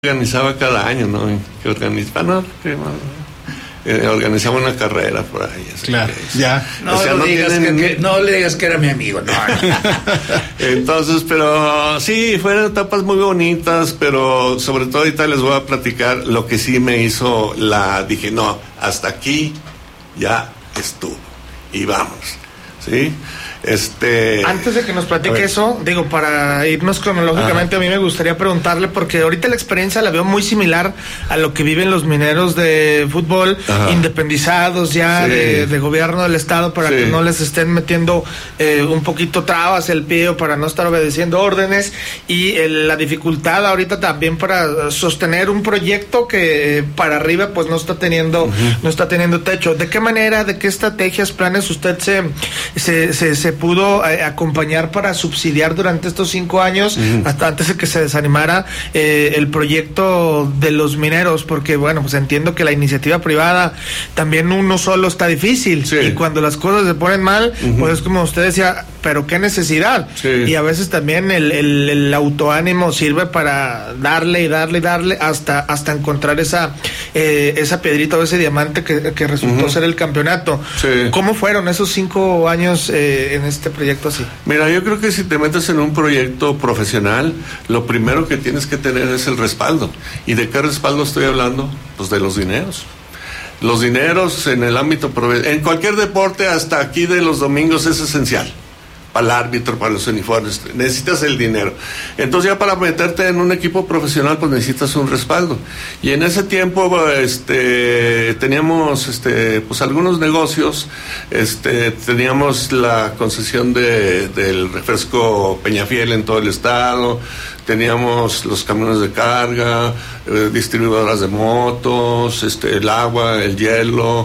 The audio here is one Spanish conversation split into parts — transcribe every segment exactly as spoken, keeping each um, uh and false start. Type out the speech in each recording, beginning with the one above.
organizaba cada año, ¿no? Que organizaba, no, que, eh, organizaba una carrera por ahí. Claro, que, ya. No, o sea, no, no, digas tienen... que, que, no le digas que era mi amigo, no. Entonces, pero sí, fueron etapas muy bonitas, pero sobre todo ahorita les voy a platicar lo que sí me hizo la, dije, no, hasta aquí ya estuvo, y vamos, ¿sí? Este... Antes de que nos platique eso, digo, para irnos cronológicamente, ajá, a mí me gustaría preguntarle, porque ahorita la experiencia la veo muy similar a lo que viven los mineros de fútbol, ajá, independizados ya, sí, de, de gobierno del estado, para sí, que no les estén metiendo eh, un poquito trabas el pie o para no estar obedeciendo órdenes, y el, la dificultad ahorita también para sostener un proyecto que para arriba pues no está teniendo, uh-huh, no está teniendo techo. ¿De qué manera, de qué estrategias, planes usted se, se, se, se pudo eh, acompañar para subsidiar durante estos cinco años, uh-huh, hasta antes de que se desanimara eh, el proyecto de los mineros? Porque bueno, pues entiendo que la iniciativa privada también uno solo está difícil, sí, y cuando las cosas se ponen mal, uh-huh, pues es como usted decía, pero qué necesidad, sí, y a veces también el, el, el autoánimo sirve para darle y darle y darle hasta, hasta encontrar esa eh, esa piedrita o ese diamante que, que resultó, uh-huh, ser el campeonato. Sí. ¿Cómo fueron esos cinco años eh, en este proyecto así? Mira, yo creo que si te metes en un proyecto profesional, lo primero que tienes que tener es el respaldo. ¿Y de qué respaldo estoy hablando? Pues de los dineros. Los dineros en el ámbito, en cualquier deporte, hasta aquí de los domingos, es esencial. Para el árbitro, para los uniformes, necesitas el dinero. Entonces ya para meterte en un equipo profesional, pues necesitas un respaldo. Y en ese tiempo, este, teníamos, este, pues algunos negocios, este, teníamos la concesión de, del refresco Peñafiel en todo el estado, teníamos los camiones de carga, eh, distribuidoras de motos, este, el agua, el hielo,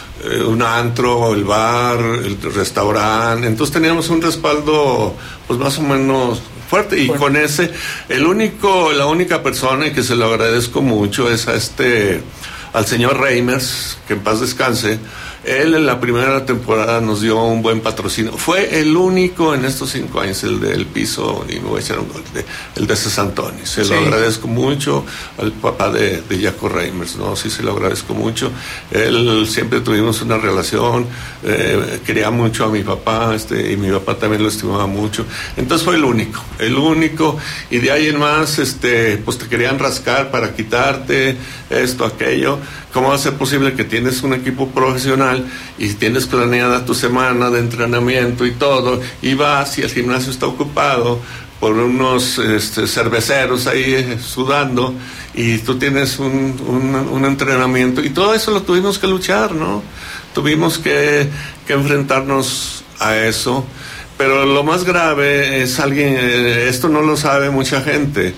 un antro, el bar, el restaurante. Entonces teníamos un respaldo pues más o menos fuerte, y bueno, con ese, el único, la única persona, y que se lo agradezco mucho, es a este, al señor Reimers, que en paz descanse. Él en la primera temporada nos dio un buen patrocinio. Fue el único en estos cinco años, el del piso, y me voy a echar un gol, de, el de Cés Antonio. Se sí, lo agradezco mucho al papá de, de Jaco Reimers, ¿no? Sí, se lo agradezco mucho. Él, siempre tuvimos una relación, eh, quería mucho a mi papá, este, y mi papá también lo estimaba mucho. Entonces fue el único, el único, y de ahí en más, este, pues te querían rascar para quitarte esto, aquello. ¿Cómo va a ser posible que tienes un equipo profesional y tienes planeada tu semana de entrenamiento y todo, y vas y el gimnasio está ocupado por unos este, cerveceros ahí sudando, y tú tienes un, un, un entrenamiento, y todo eso lo tuvimos que luchar, ¿no? Tuvimos que, que enfrentarnos a eso, pero lo más grave es alguien, esto no lo sabe mucha gente.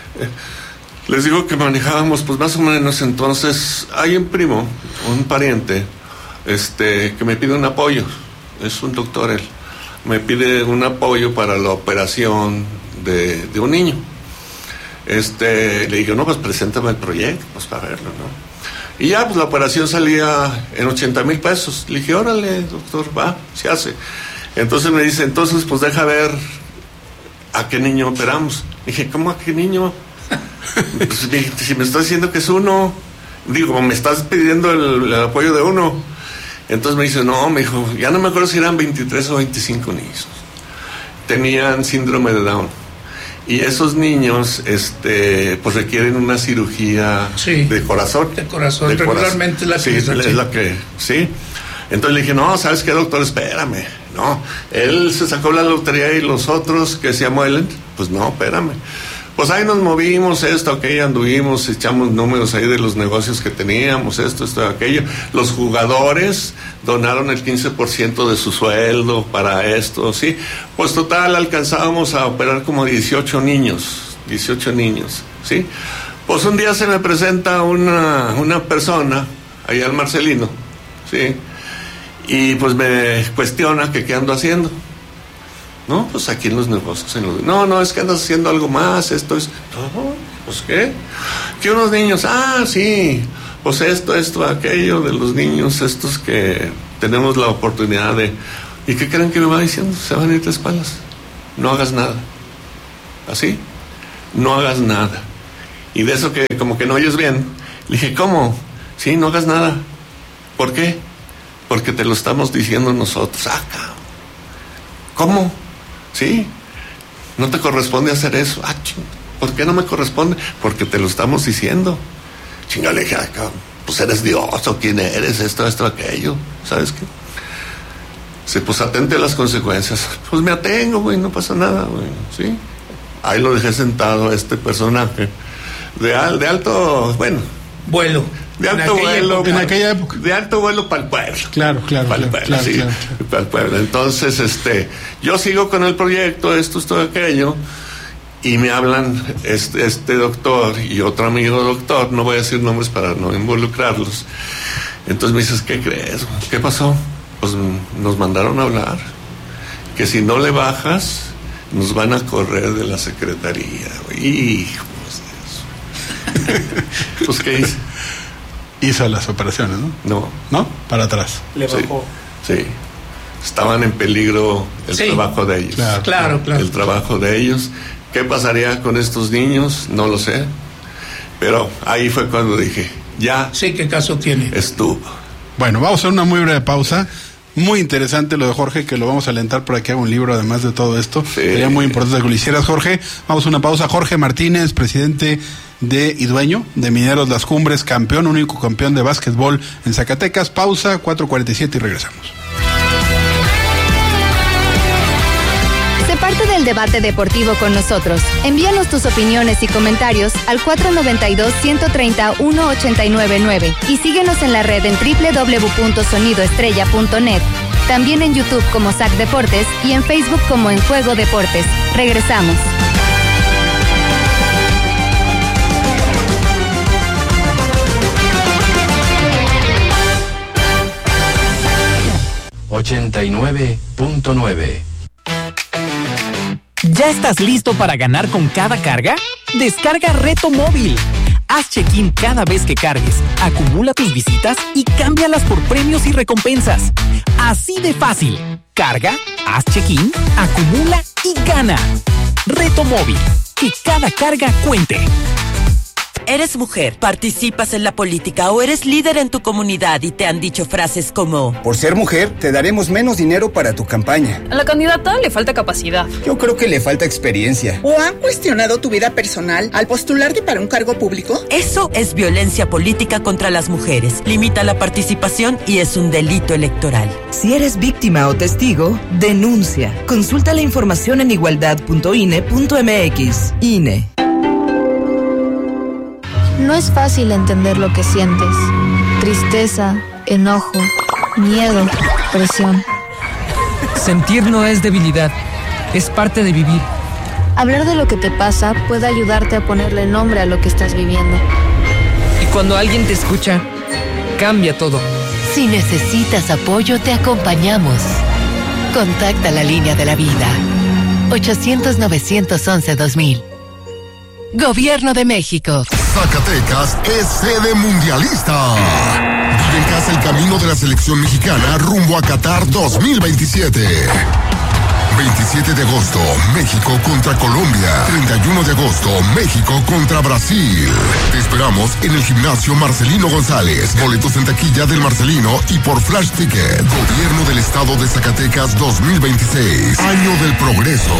Les digo que manejábamos, pues más o menos, entonces, hay un primo, un pariente, este, que me pide un apoyo, es un doctor él, me pide un apoyo para la operación de, de un niño. Este, le digo, no, pues preséntame el proyecto, pues para verlo, ¿no? Y ya, pues la operación salía en ochenta mil pesos. Le dije, órale, doctor, va, se hace. Entonces me dice, entonces, pues deja ver a qué niño operamos. Le dije, ¿cómo a qué niño? Pues, si me estás diciendo que es uno, digo, me estás pidiendo el, el apoyo de uno. Entonces me dice, no, me dijo, ya no me acuerdo si eran veintitrés o veinticinco niños. Tenían síndrome de Down. Y esos niños, este, pues requieren una cirugía, sí, de corazón. De corazón, de regularmente corazón. La sí, es sí, la que, sí. Entonces le dije, no, ¿sabes qué, doctor? Espérame. No, él se sacó la lotería y los otros que se amuelen, pues no, espérame. Pues ahí nos movimos, esto, aquello, anduvimos, echamos números ahí de los negocios que teníamos, esto, esto, aquello. Los jugadores donaron el quince por ciento de su sueldo para esto, ¿sí? Pues total, alcanzábamos a operar como dieciocho niños, dieciocho niños, ¿sí? Pues un día se me presenta una, una persona, allá al Marcelino, ¿sí? Y pues me cuestiona que qué ando haciendo. No, pues aquí en los negocios. En los... No, no, es que andas haciendo algo más, esto es... No, pues ¿qué? Que unos niños, ah, sí, pues esto, esto, aquello de los niños, estos que tenemos la oportunidad de... ¿Y qué creen que me va diciendo? Se van a ir de espaldas. No hagas nada. ¿Así? No hagas nada. Y de eso que como que no oyes bien, le dije, ¿cómo? Sí, no hagas nada. ¿Por qué? Porque te lo estamos diciendo nosotros. Ah, cabrón. ¿Cómo? Sí, no te corresponde hacer eso. Ah, ching, ¿por qué no me corresponde? Porque te lo estamos diciendo. Chinga, le dije, ah, cabrón, pues eres Dios, o quién eres, esto, esto, aquello. ¿Sabes qué? Se pues atente a las consecuencias. Pues me atengo, güey, no pasa nada, güey. ¿Sí? Ahí lo dejé sentado a este personaje de, al, de alto, bueno, vuelo. De alto en vuelo. Época, en aquella época. De alto vuelo para el pueblo. Claro, claro. Para el claro, pueblo, claro, sí. claro, claro. Para el pueblo. Entonces, este, yo sigo con el proyecto, esto, esto, aquello, y me hablan este, este doctor y otro amigo doctor, no voy a decir nombres para no involucrarlos. Entonces me dices, ¿qué crees? ¿Qué pasó? Pues nos mandaron a hablar que si no le bajas, nos van a correr de la secretaría. Hijos de eso. Pues, ¿qué hice? Hizo las operaciones, ¿no? No. ¿No? Para atrás. Le bajó. Sí. sí. Estaban en peligro el sí. trabajo de ellos. Claro, claro, claro. El trabajo de ellos. ¿Qué pasaría con estos niños? No lo sé. Pero ahí fue cuando dije, ya. Sí, ¿qué caso tiene? Estuvo. Bueno, vamos a hacer una muy breve pausa. Muy interesante lo de Jorge, que lo vamos a alentar para que haga un libro además de todo esto. Sí. Sería muy importante que lo hicieras, Jorge. Vamos a una pausa. Jorge Martínez, presidente de y dueño de Mineros Las Cumbres, campeón, único campeón de básquetbol en Zacatecas. Pausa, cuatro cuarenta y siete y regresamos. Sé parte del debate deportivo con nosotros. Envíanos tus opiniones y comentarios al cuatro noventa y dos, ciento treinta, uno ochenta y nueve nueve y síguenos en la red en doble u doble u doble u punto sonido estrella punto net. También en YouTube como S A C Deportes y en Facebook como En Juego Deportes. Regresamos. ochenta y nueve punto nueve. ¿Ya estás listo para ganar con cada carga? Descarga Reto Móvil. Haz check-in cada vez que cargues, acumula tus visitas y cámbialas por premios y recompensas. Así de fácil. Carga, haz check-in, acumula y gana. Reto Móvil. Que cada carga cuente. Eres mujer, participas en la política o eres líder en tu comunidad y te han dicho frases como: por ser mujer, te daremos menos dinero para tu campaña. A la candidata le falta capacidad. Yo creo que le falta experiencia. ¿O han cuestionado tu vida personal al postularte para un cargo público? Eso es violencia política contra las mujeres. Limita la participación y es un delito electoral. Si eres víctima o testigo, denuncia. Consulta la información en igualdad punto i n e punto m x. I N E. No es fácil entender lo que sientes. Tristeza, enojo, miedo, presión. Sentir no es debilidad, es parte de vivir. Hablar de lo que te pasa puede ayudarte a ponerle nombre a lo que estás viviendo. Y cuando alguien te escucha, cambia todo. Si necesitas apoyo, te acompañamos. Contacta la línea de la vida. ochocientos, novecientos once, dos mil. Gobierno de México. Zacatecas es sede mundialista. Vive en casa el camino de la selección mexicana rumbo a Qatar dos mil veintisiete. veintisiete de agosto, México contra Colombia. treinta y uno de agosto, México contra Brasil. Te esperamos en el gimnasio Marcelino González. Boletos en taquilla del Marcelino y por Flash Ticket. Gobierno del Estado de Zacatecas dos mil veintiséis. Año del Progreso.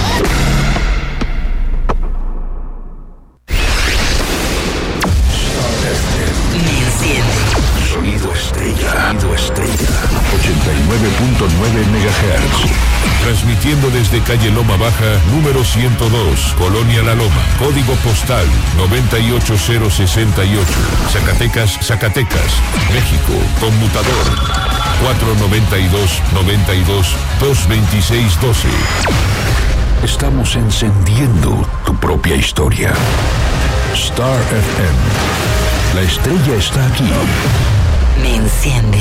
Sonido Estrella. Sonido Estrella. ochenta y nueve punto nueve megahertz. Transmitiendo desde calle Loma Baja, número ciento dos, Colonia La Loma. Código postal noventa y ocho cero sesenta y ocho. Zacatecas, Zacatecas, México. Conmutador cuatro noventa y dos, noventa y dos, dos veintiséis doce. Estamos encendiendo tu propia historia. Star F M. La estrella está aquí. Me enciende.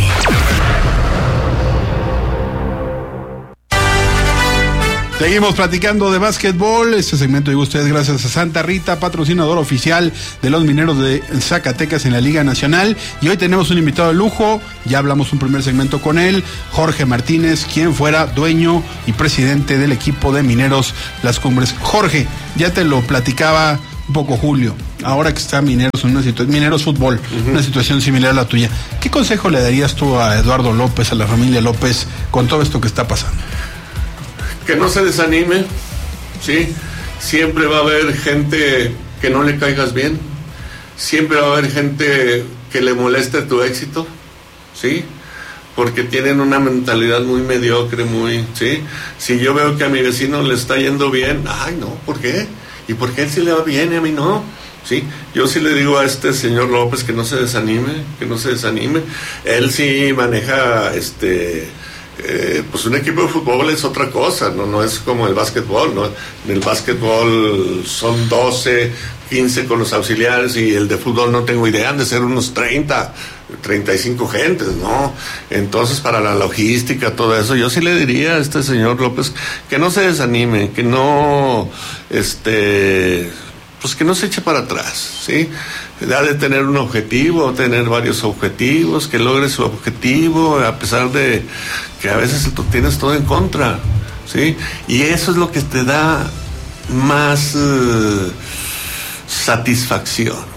Seguimos platicando de básquetbol. Este segmento llegó a ustedes gracias a Santa Rita, patrocinador oficial de los Mineros de Zacatecas en la Liga Nacional. Y hoy tenemos un invitado de lujo. Ya hablamos un primer segmento con él, Jorge Martínez, quien fuera dueño y presidente del equipo de Mineros Las Cumbres. Jorge, ya te lo platicaba un poco Julio, ahora que está Mineros en una situación, Mineros Fútbol, uh-huh. una situación similar a la tuya, ¿qué consejo le darías tú a Eduardo López, a la familia López, con todo esto que está pasando? Que no se desanime, ¿sí? Siempre va a haber gente que no le caigas bien, siempre va a haber gente que le moleste tu éxito, ¿sí? Porque tienen una mentalidad muy mediocre, muy, ¿sí? Si yo veo que a mi vecino le está yendo bien, ay, no, ¿por qué? ¿Y por qué él sí le va bien y a mí no? ¿Sí? Yo sí le digo a este señor López que no se desanime, que no se desanime. Él sí maneja, este, eh, pues un equipo de fútbol es otra cosa, no, no es como el básquetbol, ¿no? En el básquetbol son doce, quince con los auxiliares, y el de fútbol no tengo idea, han de ser unos treinta, treinta y cinco gentes, ¿no? Entonces, para la logística, todo eso, yo sí le diría a este señor López que no se desanime, que no, este, pues que no se eche para atrás, ¿sí? Ha de tener un objetivo, tener varios objetivos, que logre su objetivo, a pesar de que a veces tú tienes todo en contra, ¿sí? Y eso es lo que te da más uh, satisfacción.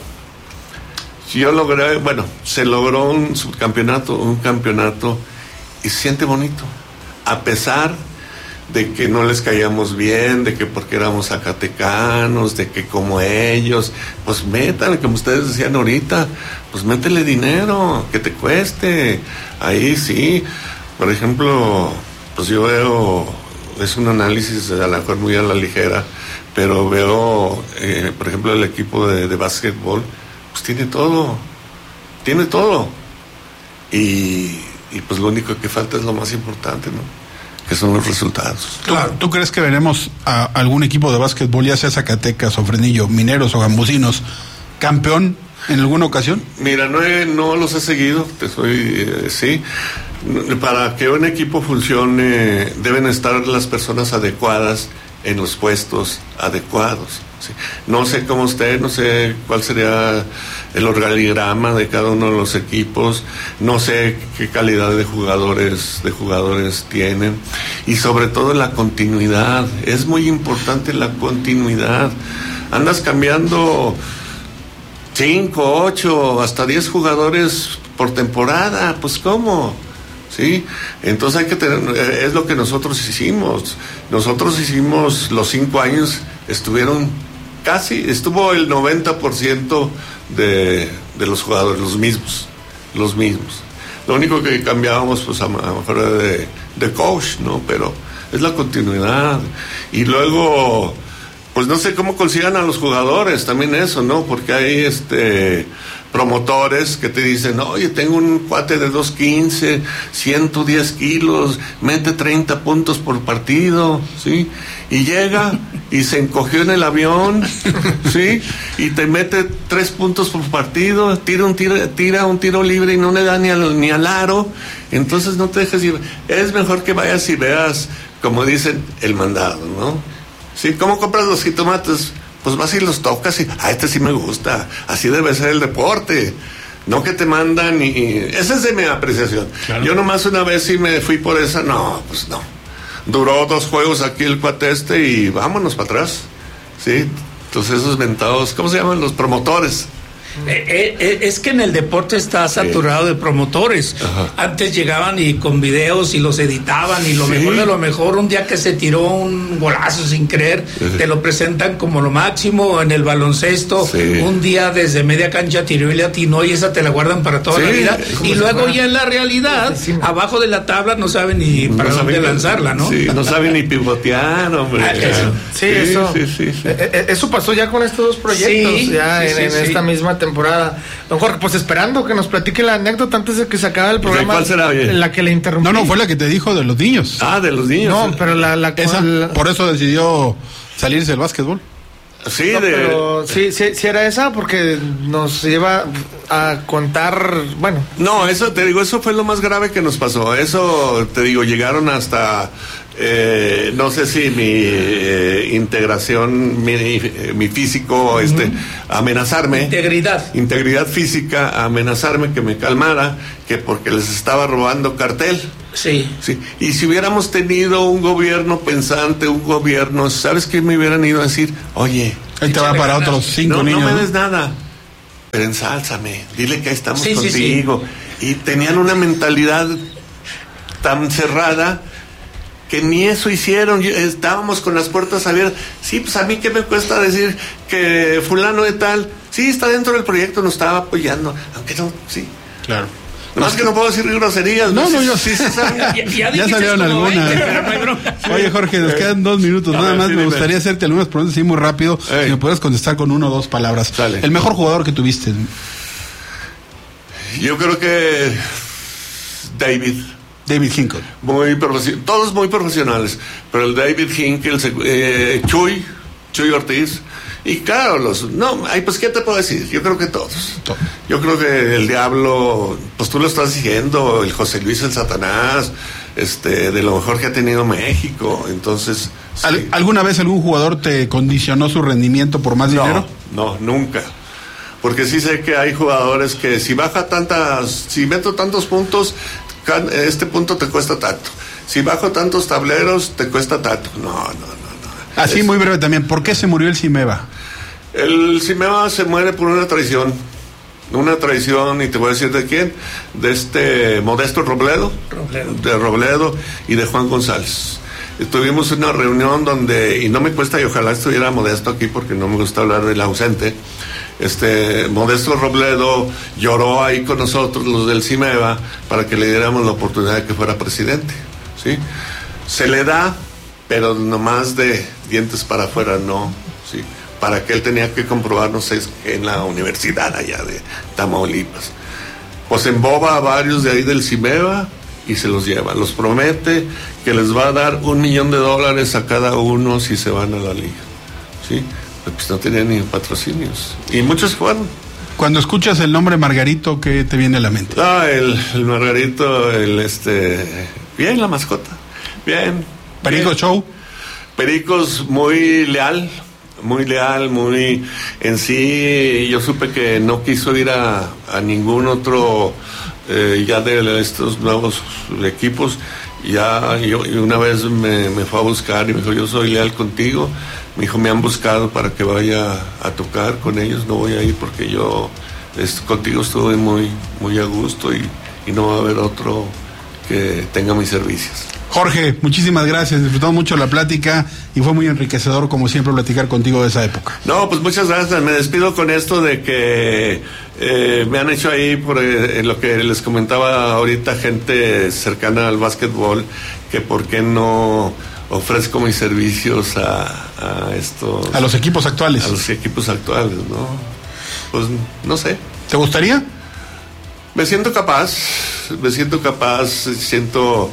Yo logré, bueno, se logró un subcampeonato, un campeonato, y se siente bonito, a pesar de que no les caíamos bien, de que porque éramos zacatecanos, de que como ellos, pues métale, como ustedes decían ahorita, pues métele dinero, que te cueste, ahí sí. Por ejemplo, pues yo veo, es un análisis a lo mejor muy a la ligera, pero veo, eh, por ejemplo, el equipo de, de básquetbol, pues tiene todo, tiene todo, y, y pues lo único que falta es lo más importante, ¿no? Que son los resultados. Claro. ¿Tú crees que veremos a algún equipo de básquetbol, ya sea Zacatecas o Fresnillo, Mineros o Gambusinos, campeón en alguna ocasión? Mira, no, he, no los he seguido, te soy, eh, sí. Para que un equipo funcione deben estar las personas adecuadas en los puestos adecuados. Sí. No sé cómo usted, no sé cuál sería el organigrama de cada uno de los equipos, no sé qué calidad de jugadores de jugadores tienen, y sobre todo la continuidad. Es muy importante la continuidad. Andas cambiando cinco, ocho, hasta diez jugadores por temporada, pues ¿cómo? ¿Sí? Entonces hay que tener, es lo que nosotros hicimos. Nosotros hicimos los cinco años, estuvieron casi, estuvo el noventa por ciento de, de los jugadores, los mismos, los mismos. Lo único que cambiábamos, pues a lo mejor era de, de coach, ¿no? Pero es la continuidad. Y luego, pues no sé cómo consigan a los jugadores, también eso, ¿no? Porque hay este promotores que te dicen, oye, tengo un cuate de doscientos quince, ciento diez kilos, mete treinta puntos por partido, ¿sí? Y llega y se encogió en el avión, ¿sí? Y te mete tres puntos por partido, tira un tiro, tira un tiro libre y no le da ni al, ni al aro. Entonces no te dejes ir. Es mejor que vayas y veas, como dicen, el mandado, ¿no? ¿Sí? ¿Cómo compras los jitomates? Pues vas y los tocas y, ah, este sí me gusta, así debe ser el deporte, no que te mandan y, y esa es de mi apreciación. Claro. Yo nomás una vez sí me fui por esa, no, pues no, duró dos juegos aquí el cuate este y vámonos para atrás, ¿sí? Entonces esos mentados, ¿cómo se llaman? Los promotores. Eh, eh, es que en el deporte está saturado sí. de promotores. Ajá. Antes llegaban y con videos y los editaban y lo sí. mejor de lo mejor, un día que se tiró un golazo sin creer, sí. te lo presentan como lo máximo. En el baloncesto, sí. un día desde media cancha tiró y le atinó y esa te la guardan para toda sí. la vida. Y luego fuera. Ya en la realidad, sí, sí. abajo de la tabla no saben ni no para dónde lanzarla, ¿no? Sí, no saben ni pivotear, hombre. Ah, eso. Sí, sí, eso. Sí, sí, sí. Eh, eso pasó ya con estos dos proyectos, sí, ya sí, en, sí, en sí. esta misma temporada. temporada. Don Jorge, pues esperando que nos platique la anécdota antes de que se acabe el programa. ¿Cuál será? Bien? La que le interrumpí. No, no, fue la que te dijo de los niños. Ah, de los niños. No, pero la... la Esa, la... por eso decidió salirse del básquetbol. Sí, no, de... pero sí, sí, sí era esa, porque nos lleva a contar, bueno. No, eso te digo, eso fue lo más grave que nos pasó. Eso, te digo, llegaron hasta, eh, no sé si mi eh, integración, mi, mi físico, este, uh-huh. amenazarme. Integridad. Integridad física, amenazarme, que me calmara, que porque les estaba robando cartel. Sí. Sí. Y si hubiéramos tenido un gobierno pensante, un gobierno, ¿sabes qué me hubieran ido a decir? Oye, Ahí te va para ganas. Otros cinco no, niños. No me des nada, pero ensálzame, dile que ahí estamos sí, contigo. Sí, sí. Y tenían una mentalidad tan cerrada que ni eso hicieron. Estábamos con las puertas abiertas. Sí, pues a mí qué me cuesta decir que fulano de tal, sí, está dentro del proyecto, nos estaba apoyando, aunque no, sí. Claro. Más que no puedo decir groserías. No, no, yo sí. ya, ya, ya salieron algunas. No Oye, Jorge, nos quedan dos minutos. A Nada ver, más sí, me gustaría ver. hacerte algunas preguntas así muy rápido. Ey. Si me puedes contestar con una o dos palabras. Dale. El mejor jugador que tuviste. Yo creo que David. David Hinkle. Muy profesional. Todos muy profesionales. Pero el David Hinkle, eh, Chuy, Chuy Ortiz. Y claro, los, no, ay, pues ¿qué te puedo decir? Yo creo que todos. Todo. Yo creo que el Diablo, pues tú lo estás diciendo, el José Luis el Satanás, este, de lo mejor que ha tenido México, entonces... ¿Al, sí. ¿Alguna vez algún jugador te condicionó su rendimiento por más no, dinero? No, nunca. Porque sí sé que hay jugadores que si baja tantas, si meto tantos puntos, este punto te cuesta tanto. Si bajo tantos tableros, te cuesta tanto. No, no, no. Así es, muy breve también, ¿por qué se murió el Cimeva? El Cimeva se muere por una traición, una traición, y te voy a decir de quién, de este Modesto Robledo, Robledo. de Robledo y de Juan González. Tuvimos una reunión donde, y no me cuesta, y ojalá estuviera Modesto aquí porque no me gusta hablar del ausente, este Modesto Robledo lloró ahí con nosotros, los del Cimeva, para que le diéramos la oportunidad de que fuera presidente, ¿sí? Se le da, pero nomás de dientes para afuera, no, sí, para que él tenía que comprobarnos en la universidad allá de Tamaulipas. Pues emboba a varios de ahí del Cimeva y se los lleva, los promete que les va a dar un millón de dólares a cada uno si se van a la liga, sí, pues no tenían ni patrocinios, y muchos fueron. Cuando escuchas el nombre Margarito, ¿qué te viene a la mente? Ah, el, el Margarito, el este, bien, la mascota, bien. Perico Show. Pericos muy leal, muy leal, muy en sí. Yo supe que no quiso ir a, a ningún otro eh, ya de estos nuevos equipos. Ya yo una vez me, me fue a buscar y me dijo, yo soy leal contigo. Me dijo, me han buscado para que vaya a tocar con ellos, no voy a ir porque yo es, contigo estuve muy, muy a gusto y, y no va a haber otro que tenga mis servicios. Jorge, muchísimas gracias, disfrutamos mucho la plática y fue muy enriquecedor como siempre platicar contigo de esa época. No, pues muchas gracias, me despido con esto de que eh, me han hecho ahí por eh, lo que les comentaba ahorita, gente cercana al básquetbol, que por qué no ofrezco mis servicios a, a estos... A los equipos actuales. A los equipos actuales, ¿no? Pues no sé. ¿Te gustaría? Me siento capaz, me siento capaz, siento...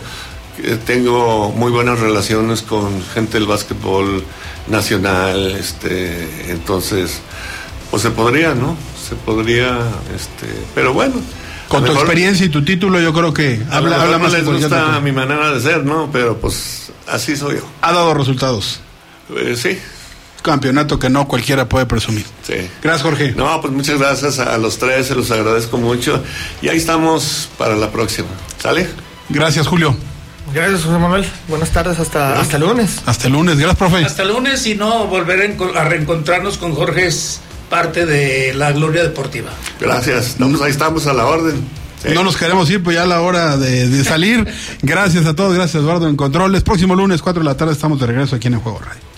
Tengo muy buenas relaciones con gente del básquetbol nacional, este, entonces, pues se podría, ¿no? Se podría, este, pero bueno. Con tu mejor, experiencia y tu título, yo creo que habla, habla más. No les gusta mi manera de ser, ¿no? Pero pues así soy yo. ¿Ha dado resultados? Eh, sí. Campeonato que no cualquiera puede presumir. Sí. Gracias, Jorge. No, pues muchas gracias a los tres, se los agradezco mucho. Y ahí estamos para la próxima. ¿Sale? Gracias, Julio. Gracias, José Manuel. Buenas tardes, hasta, hasta el lunes. Hasta el lunes, gracias, profe. Hasta el lunes, y no volver a reencontrarnos con Jorge es parte de la gloria deportiva. Gracias, no, pues ahí estamos a la orden. Sí. No nos queremos ir, pues ya a la hora de, de salir. Gracias a todos, gracias Eduardo en Controles. Próximo lunes, cuatro de la tarde, estamos de regreso aquí en El Juego Radio.